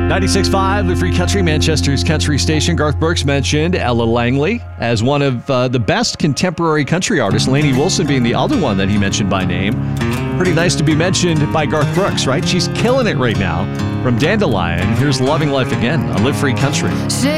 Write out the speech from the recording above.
96.5, the Free Country, Manchester's country station. Garth Brooks mentioned Ella Langley as one of the best contemporary country artists, Lainey Wilson being the other one that he mentioned by name. Pretty nice to be mentioned by Garth Brooks, right? She's killing it right now. From Dandelion, here's Loving Life Again on Live Free Country.